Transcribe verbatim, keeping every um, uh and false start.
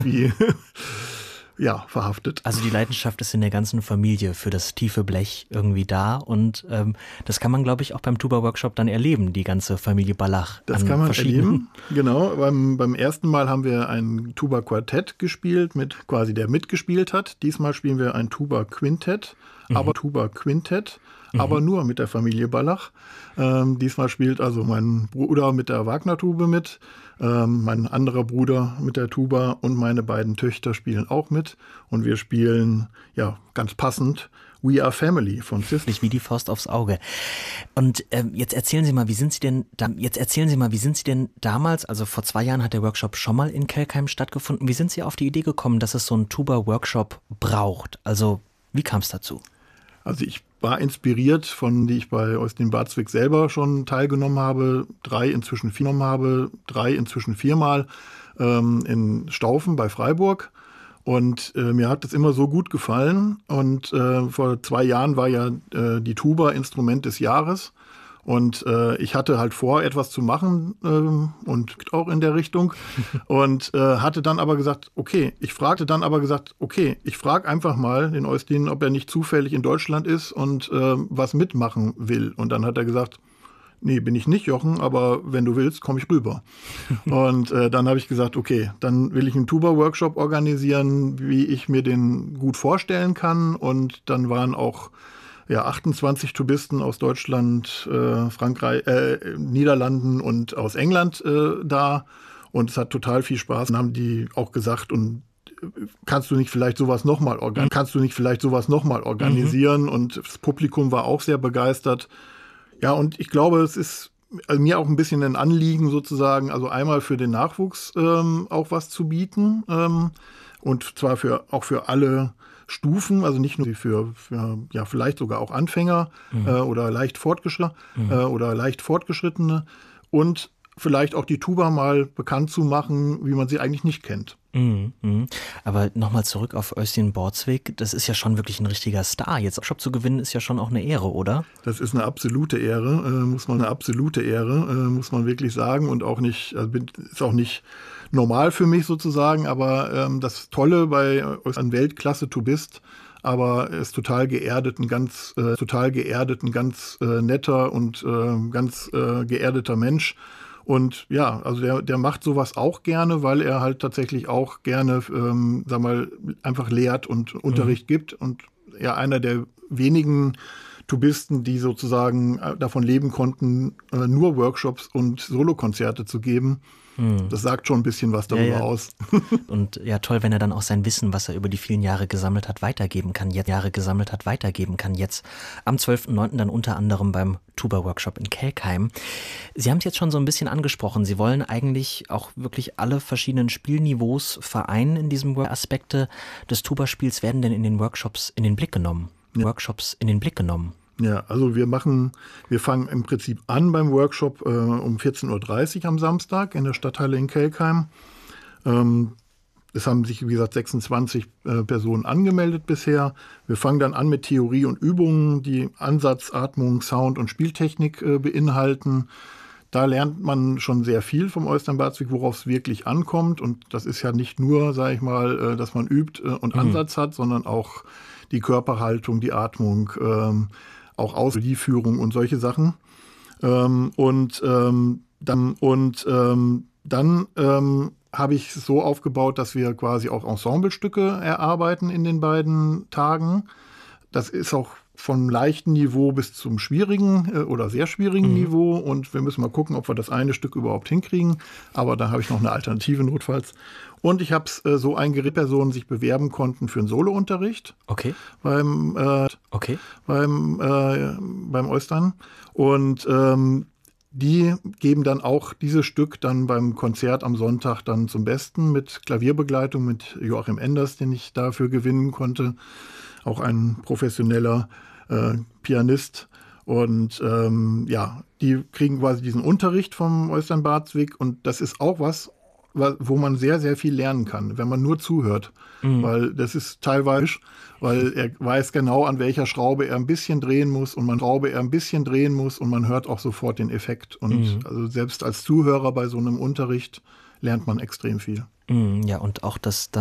wie ja, verhaftet. Also die Leidenschaft ist in der ganzen Familie für das tiefe Blech irgendwie da und ähm, das kann man, glaube ich, auch beim Tuba-Workshop dann erleben, die ganze Familie Ballach. Das kann man erleben, genau. Beim, beim ersten Mal haben wir ein Tuba-Quartett gespielt, mit quasi der mitgespielt hat. Diesmal spielen wir ein Tuba-Quintett, mhm. aber Tuba-Quintett, mhm. aber nur mit der Familie Ballach. Ähm, diesmal spielt also mein Bruder mit der Wagner-Tube mit, ähm, mein anderer Bruder mit der Tuba und meine beiden Töchter spielen auch mit. Und wir spielen, ja, ganz passend, We Are Family von Sister. Wie die Faust aufs Auge. Und ähm, jetzt erzählen Sie mal, wie sind Sie denn da, jetzt erzählen Sie mal, wie sind Sie denn damals, also vor zwei Jahren hat der Workshop schon mal in Kelkheim stattgefunden. Wie sind Sie auf die Idee gekommen, dass es so einen Tuba-Workshop braucht? Also wie kam es dazu? Also ich war inspiriert von, die ich bei Östlin Barzwig selber schon teilgenommen habe, drei inzwischen vier genommen habe, drei inzwischen viermal ähm, in Staufen bei Freiburg. Und äh, mir hat das immer so gut gefallen. Und äh, vor zwei Jahren war ja äh, die Tuba Instrument des Jahres. Und äh, ich hatte halt vor, etwas zu machen äh, und auch in der Richtung. Und äh, hatte dann aber gesagt, okay, ich fragte dann aber gesagt, okay, ich frage einfach mal den Östlin, ob er nicht zufällig in Deutschland ist und äh, was mitmachen will. Und dann hat er gesagt, nee, bin ich nicht, Jochen, aber wenn du willst, komme ich rüber. Und äh, dann habe ich gesagt, okay, dann will ich einen Tuba-Workshop organisieren, wie ich mir den gut vorstellen kann. Und dann waren auch ja, achtundzwanzig Tubisten aus Deutschland, äh, Frankreich, äh, Niederlanden und aus England äh, da. Und es hat total viel Spaß. Dann haben die auch gesagt, und kannst du nicht vielleicht sowas nochmal organ- mhm. kannst du nicht vielleicht sowas noch mal organisieren? Mhm. Und das Publikum war auch sehr begeistert. Ja, und ich glaube, es ist also mir auch ein bisschen ein Anliegen sozusagen, also einmal für den Nachwuchs ähm, auch was zu bieten ähm, und zwar für auch für alle Stufen, also nicht nur für, für ja vielleicht sogar auch Anfänger mhm. äh, oder leicht fortgeschrittene mhm. äh, oder leicht fortgeschrittene und vielleicht auch die Tuba mal bekannt zu machen, wie man sie eigentlich nicht kennt. Mhm, mhm. Aber nochmal zurück auf Östlin Barzwig, das ist ja schon wirklich ein richtiger Star. Jetzt Workshop zu gewinnen ist ja schon auch eine Ehre, oder? Das ist eine absolute Ehre, äh, muss man eine absolute Ehre, äh, muss man wirklich sagen und auch nicht, also ist auch nicht normal für mich sozusagen, aber ähm, das Tolle bei einem Weltklasse-Tubist, aber ist total geerdet, ein ganz, äh, total geerdet, ein ganz äh, netter und äh, ganz äh, geerdeter Mensch. Und ja, also der, der macht sowas auch gerne, weil er halt tatsächlich auch gerne, ähm, sag mal, einfach lehrt und Unterricht mhm. gibt. Und ja, einer der wenigen Tubisten, die sozusagen davon leben konnten, äh, nur Workshops und Solokonzerte zu geben. Mhm. Das sagt schon ein bisschen was darüber ja, ja. aus. Und ja, toll, wenn er dann auch sein Wissen, was er über die vielen Jahre gesammelt hat, weitergeben kann. Jetzt Jahre gesammelt hat, weitergeben kann. Jetzt am zwölften neunten dann unter anderem beim Tuba-Workshop in Kelkheim. Sie haben es jetzt schon so ein bisschen angesprochen. Sie wollen eigentlich auch wirklich alle verschiedenen Spielniveaus vereinen in diesem Work- Aspekte des Tuba-Spiels werden denn in den Workshops in den Blick genommen. Ja. Workshops in den Blick genommen. Ja, also wir machen, wir fangen im Prinzip an beim Workshop äh, um vierzehn Uhr dreißig am Samstag in der Stadthalle in Kelkheim. Ähm, es haben sich, wie gesagt, sechsundzwanzig äh, Personen angemeldet bisher. Wir fangen dann an mit Theorie und Übungen, die Ansatz, Atmung, Sound und Spieltechnik äh, beinhalten. Da lernt man schon sehr viel vom Östlin Barzwig, worauf es wirklich ankommt. Und das ist ja nicht nur, sage ich mal, äh, dass man übt äh, und mhm. Ansatz hat, sondern auch die Körperhaltung, die Atmung, ähm, auch aus die Führung und solche Sachen. Ähm, und ähm, dann, und, ähm, dann ähm, habe ich es so aufgebaut, dass wir quasi auch Ensemblestücke erarbeiten in den beiden Tagen. Das ist auch vom leichten Niveau bis zum schwierigen äh, oder sehr schwierigen mhm. Niveau. Und wir müssen mal gucken, ob wir das eine Stück überhaupt hinkriegen. Aber da habe ich noch eine Alternative notfalls. Und ich habe es äh, so eingerichtet, Personen sich bewerben konnten für einen Solounterricht. Okay. Beim, äh, okay. beim, äh, beim Östlin. Und ähm, die geben dann auch dieses Stück dann beim Konzert am Sonntag dann zum Besten mit Klavierbegleitung mit Joachim Enders, den ich dafür gewinnen konnte. Auch ein professioneller äh, Pianist. Und ähm, ja, die kriegen quasi diesen Unterricht vom Östlin Barzwig. Und das ist auch was, wo man sehr, sehr viel lernen kann, wenn man nur zuhört. Mhm. Weil das ist teilweise, weil er weiß genau, an welcher Schraube er ein bisschen drehen muss und man Schraube er ein bisschen drehen muss und man hört auch sofort den Effekt. Und mhm. also selbst als Zuhörer bei so einem Unterricht lernt man extrem viel. Ja, und auch das